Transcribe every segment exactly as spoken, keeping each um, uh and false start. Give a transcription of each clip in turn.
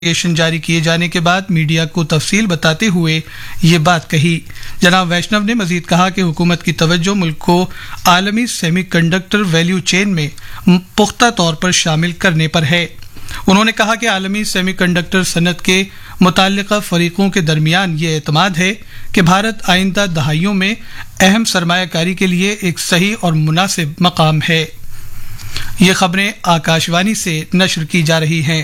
Notification जारी किए जाने के बाद मीडिया को तफसील बताते हुए ये बात कही। जनाब वैष्णव ने मजीद कहा कि हुकूमत की तवज्जो मुल्क को आलमी सेमीकंडक्टर वैल्यू चेन में पुख्ता तौर पर शामिल करने पर है। उन्होंने कहा कि आलमी सेमीकंडक्टर सनत के मुताल्लिका फरीकों के दरमियान ये एतमाद है कि भारत आइंदा दहाइयों में अहम सरमायाकारी के लिए एक सही और मुनासिब मकाम है। ये खबरें आकाशवाणी से नश्र की जा रही हैं।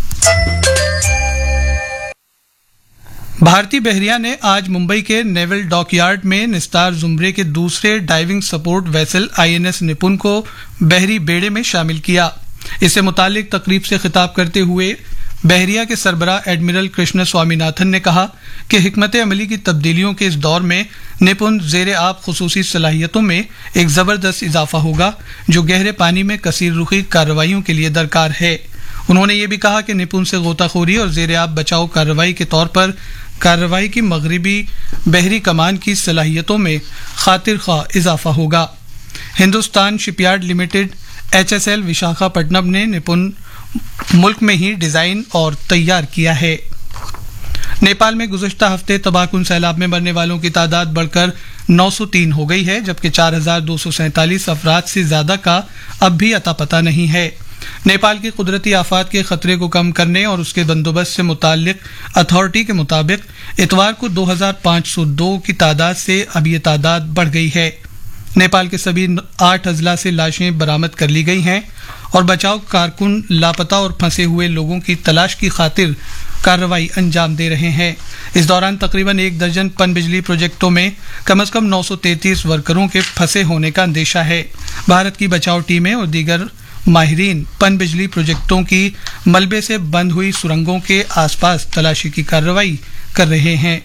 भारतीय बहरिया ने आज मुंबई के नेवल डॉकयार्ड में निस्तार जुमरे के दूसरे डाइविंग सपोर्ट वेसल आईएनएस निपुण को बहरी बेड़े में शामिल किया। इससे मुतालिक तकरीब से खिताब करते हुए बहरिया के सरबराह एडमिरल कृष्ण स्वामीनाथन ने कहा कि हिकमत अमली की तब्दीलियों के इस दौर में निपुण जेर आब खुसूसी सलाहियतों में एक जबरदस्त इजाफा होगा जो गहरे पानी में कसीर रुखी कार्रवाइयों के लिए दरकार है। उन्होंने ये भी कहा कि निपुण से गोताखोरी और जेर आब बचाव कार्रवाई के तौर पर कार्रवाई की मगरिबी बहरी कमान की सलाहियतों में खातिर खा इजाफा होगा। Hindustan shipyard limited HSL Visakhapatnam ने निपुण मुल्क में ही डिजाइन और तैयार किया है। नेपाल में गुज़श्ता हफ्ते तबाहकुन सैलाब में मरने वालों की तादाद बढ़कर नौ सौ तीन हो गई है, जबकि चार हजार दो सौ सैंतालीस अफराद से ज्यादा का अब भी अता पता नहीं है। नेपाल की कुदरती आफात के खतरे को कम करने और उसके बंदोबस्त से मुताल्लिक अथॉरिटी के मुताबिक इतवार को दो हजार पाँच सौ दो की तादाद से अब ये तादाद बढ़ गई है। नेपाल के सभी आठ अजला से लाशें बरामद कर ली गई हैं और बचाव कारकुन लापता और फंसे हुए लोगों की तलाश की खातिर कार्रवाई अंजाम दे रहे हैं। इस दौरान तकरीबन एक दर्जन पन बिजली प्रोजेक्टों में कम अज कम नौ सौ तैंतीस वर्करों के फंसे होने का अंदेशा है। भारत की बचाव टीमें और दीगर माहिरीन पन बिजली प्रोजेक्टों की मलबे से बंद हुई सुरंगों के आसपास तलाशी की कार्रवाई कर रहे हैं।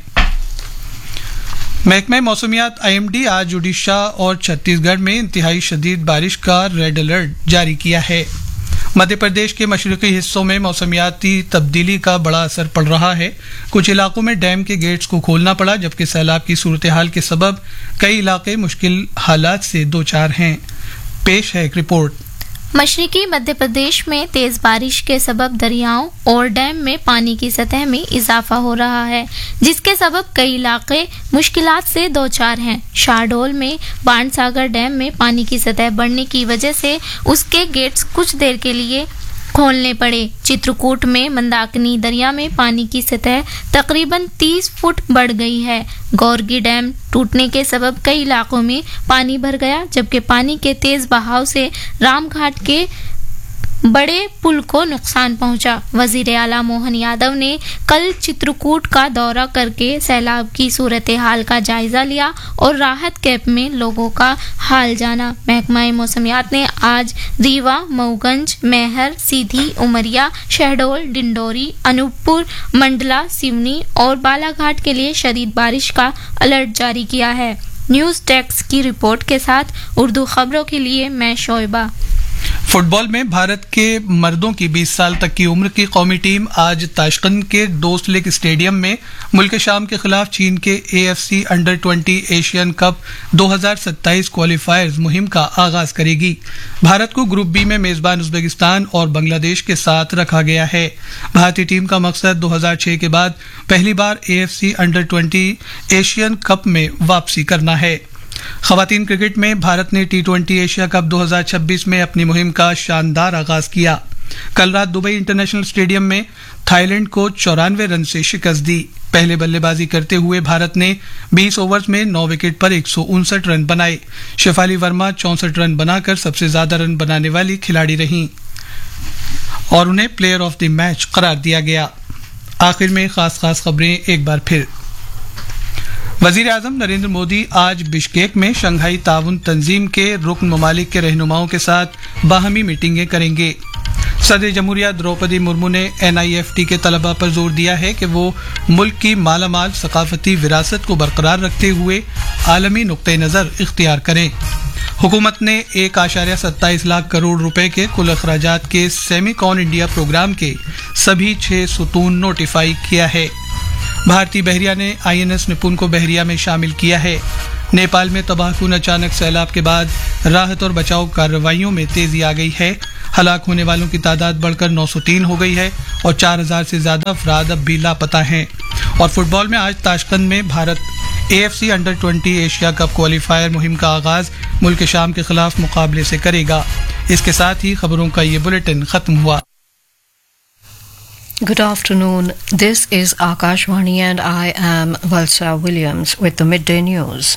महकमा मौसमियात आईएमडी आज ओडिशा और छत्तीसगढ़ में इंतहाई शदीद बारिश का रेड अलर्ट जारी किया है। मध्य प्रदेश के मशरकी हिस्सों में मौसमियाती तब्दीली का बड़ा असर पड़ रहा है। कुछ इलाकों में डैम के गेट्स को खोलना पड़ा, जबकि सैलाब की सूरत हाल के सबब कई इलाके मुश्किल हालात से दो चार हैं। पेश है एक रिपोर्ट। मशरकी मध्य प्रदेश में तेज बारिश के सबब दरियाओं और डैम में पानी की सतह में इजाफा हो रहा है, जिसके सबब कई इलाके मुश्किलात से दो चार हैं। शाहडोल में बाणसागर डैम में पानी की सतह बढ़ने की वजह से उसके गेट्स कुछ देर के लिए खोलने पड़े। चित्रकूट में मंदाकिनी दरिया में पानी की सतह तकरीबन तीस फुट बढ़ गई है। गौरगी डैम टूटने के सबब कई इलाकों में पानी भर गया, जबकि पानी के तेज बहाव से रामघाट के बड़े पुल को नुकसान पहुंचा। वजीर आला मोहन यादव ने कल चित्रकूट का दौरा करके सैलाब की सूरत हाल का जायजा लिया और राहत कैंप में लोगों का हाल जाना। महकमा मौसमियात ने आज रीवा, मऊगंज, मैहर, सीधी, उमरिया, शहडोल, डिंडोरी, अनूपपुर, मंडला, सिवनी और बालाघाट के लिए शदीद बारिश का अलर्ट जारी किया है। न्यूज डेस्क की रिपोर्ट के साथ उर्दू खबरों के लिए मैं शोएबा। फुटबॉल में भारत के मर्दों की बीस साल तक की उम्र की कौमी टीम आज ताशकंद के दोस्त लेक स्टेडियम में मुल्क शाम के खिलाफ चीन के AFC under twenty Asian cup दो हजार सत्ताईस क्वालिफायर्स मुहिम का आगाज करेगी। भारत को ग्रुप बी में मेजबान उज्बेकिस्तान और बांग्लादेश के साथ रखा गया है। भारतीय टीम का मकसद दो हजार छह के बाद पहली बार AFC under twenty Asian cup में वापसी करना है। खवातीन क्रिकेट में भारत ने टी ट्वेंटी एशिया कप दो हजार छब्बीस में अपनी मुहिम का शानदार आगाज किया। कल रात दुबई इंटरनेशनल स्टेडियम में थाईलैंड को चौरानवे रन से शिकस्त दी। पहले बल्लेबाजी करते हुए भारत ने बीस ओवर्स में नौ विकेट पर एक सौ उनसठ रन बनाए। शेफाली वर्मा चौसठ रन बनाकर सबसे ज्यादा रन बनाने वाली खिलाड़ी रहीं और उन्हें प्लेयर ऑफ द मैच करार दिया गया। आखिर में खास खास खबरें एक बार फिर। वजीर आजम नरेंद्र मोदी आज बिश्केक में शंघाई ताउन तंजीम के रुकन ममालिक के रहनुमाओं के साथ बाहमी मीटिंगें करेंगे। सदर जमहूरिया द्रौपदी मुर्मू ने एनआईएफटी के तलबा पर जोर दिया है कि वो मुल्क की मालामाल सकाफती विरासत को बरकरार रखते हुए आलमी नुक्ते नज़र इख्तियार करें। हुकूमत ने एक आशार्य सत्ताईस लाख करोड़ रुपए के कुल अखराजात के सेमीकॉन इंडिया प्रोग्राम के सभी छह सुतून नोटिफाई किया है। भारतीय बहरिया ने आईएनएस निपुण को बहरिया में शामिल किया है। नेपाल में तबाहकुन अचानक सैलाब के बाद राहत और बचाव कार्रवाइयों में तेजी आ गई है। ہلاک ہونے والوں کی تعداد بڑھ کر نو سو تین ہو گئی ہے اور چار ہزار سے زیادہ افراد اب بھی لاپتہ ہیں. اور فٹ بال میں آج تاشقند میں Bharat A F C under twenty Asia cup qualifier مہم کا آغاز ملک شام کے خلاف مقابلے سے کرے گا. اس کے ساتھ ہی خبروں کا یہ بلیٹن ختم ہوا. Good afternoon. This is Akashvani and I am Valsa Williams with the midday news.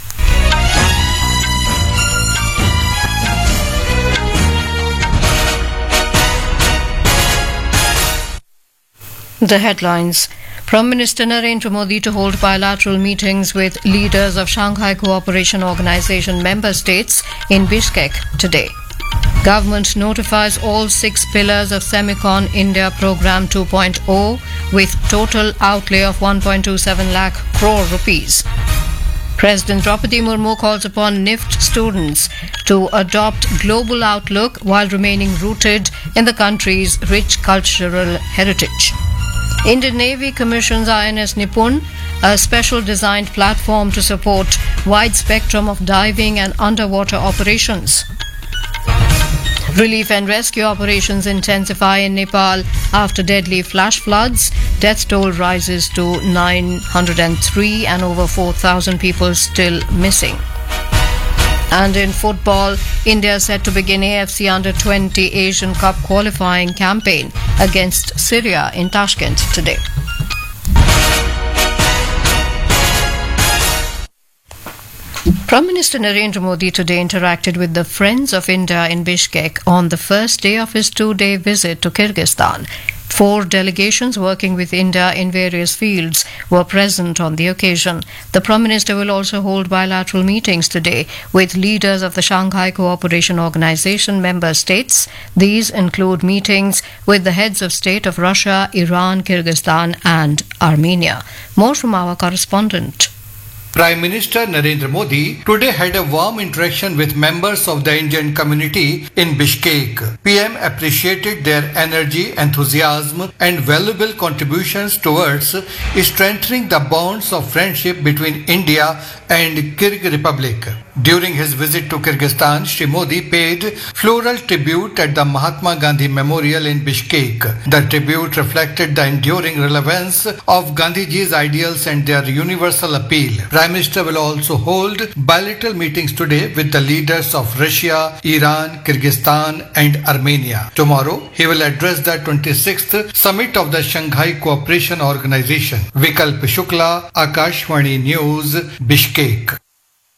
The headlines. Prime Minister Narendra Modi to hold bilateral meetings with leaders of Shanghai Cooperation Organization member states in Bishkek today. Government notifies all six pillars of Semicon India Programme two point oh with total outlay of one point two seven lakh crore rupees. President Draupadi Murmu calls upon N I F T students to adopt global outlook while remaining rooted in the country's rich cultural heritage. Indian Navy commissions I N S Nipun, a special designed platform to support wide spectrum of diving and underwater operations. Relief and rescue operations intensify in Nepal after deadly flash floods. Death toll rises to nine hundred three and over four thousand people still missing. And in football, India is set to begin A F C Under twenty Asian Cup qualifying campaign against Syria in Tashkent today. Prime Minister Narendra Modi today interacted with the Friends of India in Bishkek on the first day of his two-day visit to Kyrgyzstan. Four delegations working with India in various fields were present on the occasion. The Prime Minister will also hold bilateral meetings today with leaders of the Shanghai Cooperation Organization member states. These include meetings with the heads of state of Russia, Iran, Kyrgyzstan and Armenia. More from our correspondent. Prime Minister Narendra Modi today had a warm interaction with members of the Indian community in Bishkek. P M appreciated their energy, enthusiasm and valuable contributions towards strengthening the bonds of friendship between India and Kyrgyz Republic. During his visit to Kyrgyzstan, Shri Modi paid floral tribute at the Mahatma Gandhi Memorial in Bishkek. The tribute reflected the enduring relevance of Gandhiji's ideals and their universal appeal. Prime Minister will also hold bilateral meetings today with the leaders of Russia, Iran, Kyrgyzstan and Armenia. Tomorrow, he will address the twenty-sixth Summit of the Shanghai Cooperation Organization. Vikalp Shukla, Akashvani News, Bishkek.